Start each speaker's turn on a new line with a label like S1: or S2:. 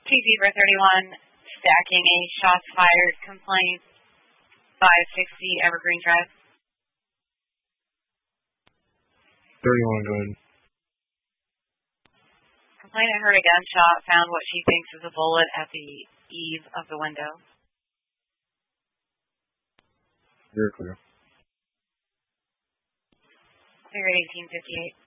S1: Casey for 31, stacking a shots fired complaint, 560 Evergreen Drive.
S2: 31, go ahead.
S1: Complainant heard a gunshot, found what she thinks is a bullet at the eave of the window.
S2: You're clear.
S1: Clear at 1858.